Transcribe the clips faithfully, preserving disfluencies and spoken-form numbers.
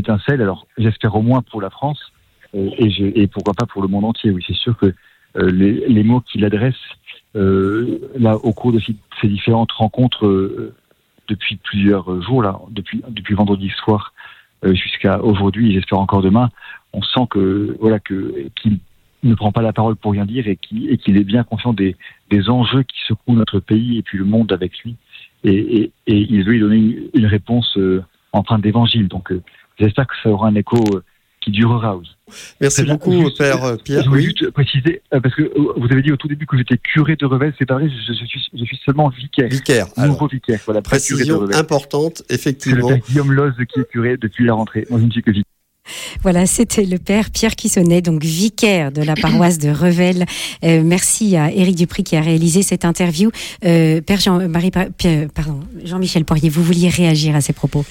étincelle. Alors, j'espère au moins pour la France euh, et, je, et pourquoi pas pour le monde entier. Oui, c'est sûr que euh, les, les mots qu'il adresse euh, là au cours de ces différentes rencontres euh, depuis plusieurs jours, là, depuis depuis vendredi soir euh, jusqu'à aujourd'hui, et j'espère encore demain, on sent que voilà que qu'il ne prend pas la parole pour rien dire et qu'il, et qu'il est bien conscient des, des enjeux qui secouent notre pays et puis le monde avec lui. Et, et, et il veut y donner une, une réponse euh, empreinte d'évangile. Donc euh, j'espère que ça aura un écho euh, qui durera. Oui. Merci Là, beaucoup, juste, Père Pierre. Je voulais Oui. juste préciser, euh, parce que euh, vous avez dit au tout début que j'étais curé de Revel, c'est pas vrai, je, je, suis, je suis seulement vicaire. Vicaire. Nouveau Alors, vicaire, voilà. précision importante, effectivement. C'est le père Guillaume Loz qui est curé depuis la rentrée. Moi, je ne suis que vicaire. Voilà, c'était le père Pierre Quissonnet, donc vicaire de la paroisse de Revel. Euh, merci à Éric Dupri qui a réalisé cette interview. Euh, père Jean-Marie, pardon, Jean-Michel Poirier, vous vouliez réagir à ces propos?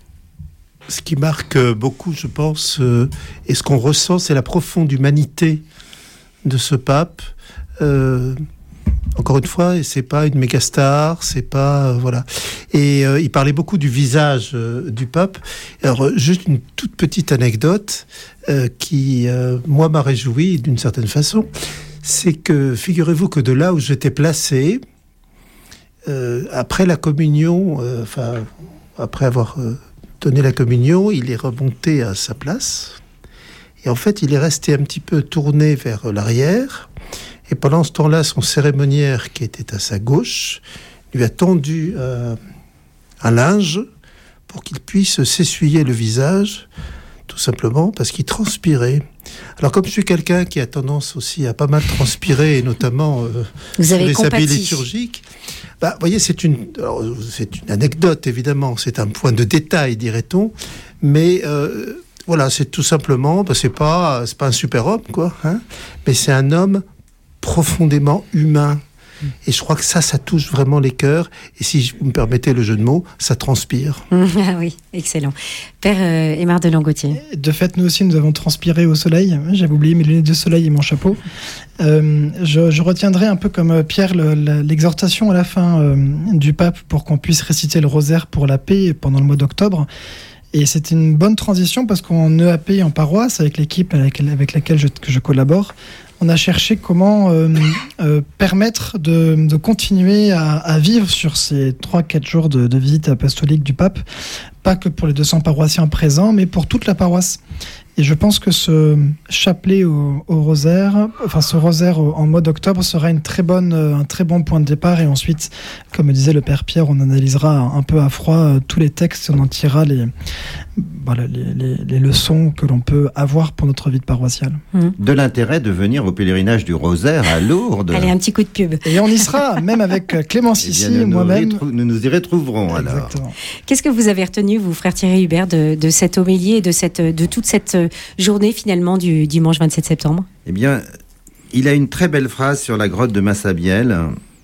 Ce qui marque beaucoup, je pense, euh, et ce qu'on ressent, c'est la profonde humanité de ce pape. Euh, Encore une fois, et c'est pas une méga star, c'est pas euh, voilà. Et euh, il parlait beaucoup du visage euh, du pape. Alors euh, juste une toute petite anecdote euh, qui euh, moi m'a réjoui d'une certaine façon, c'est que figurez-vous que de là où j'étais placé, euh, après la communion, euh, enfin après avoir euh, donné la communion, il est remonté à sa place. Et en fait, il est resté un petit peu tourné vers l'arrière. Et pendant ce temps-là, son cérémoniaire, qui était à sa gauche, lui a tendu euh, un linge pour qu'il puisse s'essuyer le visage, tout simplement parce qu'il transpirait. Alors, comme je suis quelqu'un qui a tendance aussi à pas mal transpirer, et notamment euh, sur les compati. habits liturgiques, bah, vous voyez, c'est une, alors, c'est une anecdote, évidemment, c'est un point de détail, dirait-on, mais... Euh, voilà, c'est tout simplement, bah, c'est pas, c'est pas un super-homme, quoi, hein, mais c'est un homme profondément humain. Et je crois que ça, ça touche vraiment les cœurs. Et si vous me permettez le jeu de mots, ça transpire. Ah oui, excellent. Père euh, Aymar de Langotier. De fait, nous aussi, nous avons transpiré au soleil. J'avais oublié mes lunettes de soleil et mon chapeau. Euh, je, je retiendrai un peu comme Pierre le, le, l'exhortation à la fin euh, du pape pour qu'on puisse réciter le rosaire pour la paix pendant le mois d'octobre. Et c'est une bonne transition parce qu'en E A P, en paroisse, avec l'équipe avec, avec laquelle je, que je collabore, on a cherché comment euh, euh, permettre de, de continuer à, à vivre sur ces trois quatre jours de, de visite apostolique du pape, pas que pour les deux cents paroissiens présents, mais pour toute la paroisse. Et je pense que ce chapelet au, au rosaire, enfin ce rosaire au, en mode octobre sera une très bonne, un très bon point de départ. Et ensuite, comme disait le Père Pierre, on analysera un peu à froid tous les textes, on en tirera les, voilà, les, les, les leçons que l'on peut avoir pour notre vie de paroissiale. Mmh. De l'intérêt de venir au pèlerinage du rosaire à Lourdes. Allez, un petit coup de pub. Et on y sera, même avec Clémence ici, nous moi-même. Nous, retrou- nous nous y retrouverons alors. Exactement. Qu'est-ce que vous avez retenu, vous, frère Thierry Hubert, de, de cette homélie et de, cette, de toute cette journée finalement du dimanche vingt-sept septembre? Eh bien, il a une très belle phrase sur la grotte de Massabielle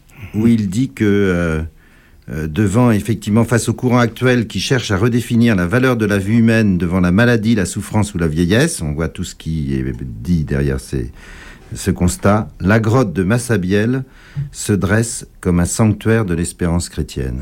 où il dit que euh, euh, devant, effectivement, face au courant actuel qui cherche à redéfinir la valeur de la vie humaine devant la maladie, la souffrance ou la vieillesse, on voit tout ce qui est dit derrière ces, ce constat, la grotte de Massabielle se dresse comme un sanctuaire de l'espérance chrétienne.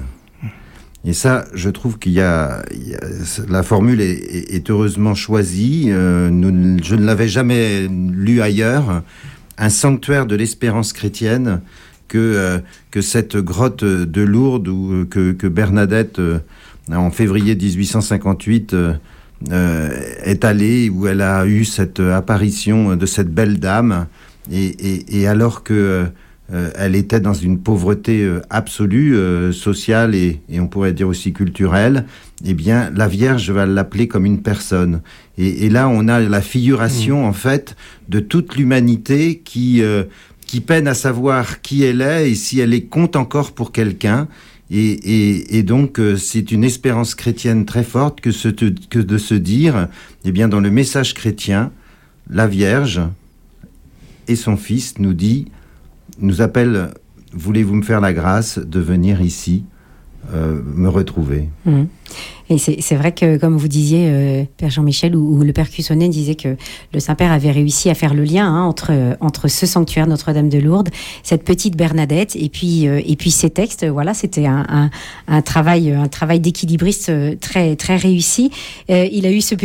Et ça, je trouve qu'il y a, il y a la formule est, est, est heureusement choisie. Euh, nous, je ne l'avais jamais lu ailleurs. Un sanctuaire de l'espérance chrétienne que euh, que cette grotte de Lourdes ou que que Bernadette euh, en février dix-huit cent cinquante-huit euh, euh, est allée, où elle a eu cette apparition de cette belle dame. Et, et, et alors que Euh, elle était dans une pauvreté euh, absolue, euh, sociale et, et on pourrait dire aussi culturelle, eh bien, la Vierge va l'appeler comme une personne. Et, et là, on a la figuration, mmh. en fait, de toute l'humanité qui, euh, qui peine à savoir qui elle est et si elle est compte encore pour quelqu'un. Et, et, et donc, euh, c'est une espérance chrétienne très forte que, ce, que de se dire, eh bien, dans le message chrétien, la Vierge et son Fils nous dit... nous appelle, voulez-vous me faire la grâce de venir ici euh, me retrouver. Mmh. Et c'est, c'est vrai que, comme vous disiez, euh, Père Jean-Michel, ou, ou le Père Quissonnet disait que le Saint-Père avait réussi à faire le lien hein, entre, entre ce sanctuaire Notre-Dame de Lourdes, cette petite Bernadette, et puis, euh, et puis ces textes. Voilà, c'était un, un, un, travail, un travail d'équilibriste très, très réussi. Euh, il a eu ce